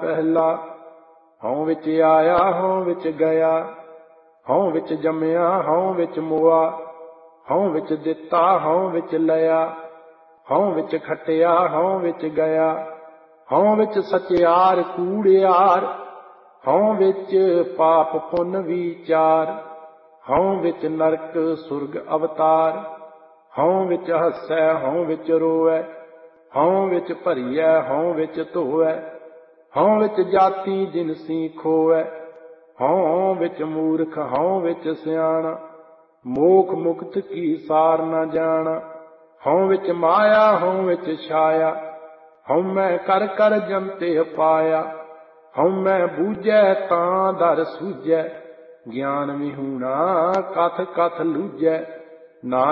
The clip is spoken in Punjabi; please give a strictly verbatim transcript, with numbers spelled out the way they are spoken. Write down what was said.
ਪਹਿਲਾ। ਹਉ ਵਿੱਚ ਆਇਆ ਹਉ ਵਿੱਚ ਗਿਆ, ਹਉ ਵਿੱਚ ਜੰਮਿਆ ਹਉ ਵਿੱਚ ਮੁਆ। ਹਉ ਵਿੱਚ ਦਿੱਤਾ ਹਉ ਵਿੱਚ ਲਿਆ, ਹਉ ਵਿੱਚ ਖਟਿਆ ਹਉ ਵਿੱਚ ਗਿਆ। ਹਉ ਵਿੱਚ ਸਚਿਆਰ ਕੂੜਿਆਰ, ਹਉ ਵਿੱਚ ਪਾਪ ਪੁੰਨ ਵਿਚਾਰ। ਹਉ ਵਿੱਚ ਨਰਕ ਸੁਰਗ ਅਵਤਾਰ, ਹਉ ਵਿੱਚ ਹੱਸੈ ਹਉ ਵਿੱਚ ਰੋਵੈ। ਹਉ ਵਿੱਚ ਭਰੀਐ ਹਉ ਵਿੱਚ ਧੋਵੈ, ਹਉ ਵਿੱਚ ਜਾਤੀ ਜਿਨਸੀ ਖੋਵੈ। ਹਉ ਵਿੱਚ ਮੂਰਖ ਹਉ ਵਿੱਚ ਸਿਆਣਾ, ਮੋਖ ਮੁਕਤ ਕੀ ਸਾਰ ਨ ਜਾਣਾ। ਹਉ ਵਿੱਚ ਮਾਇਆ ਹਉ ਵਿੱਚ ਛਾਇਆ, ਹਉਮੈ ਕਰ ਕਰ ਜੰਤੇ ਪਾਇਆ। ਹਉਮੈ ਬੂਝੈ ਤਾਂ ਦਰ ਸੂਝੈ, ਗਿਆਨ ਵਿਹੂਣਾ ਕਥ ਕਥ ਲੂਝੈ। ਨਾਨਕ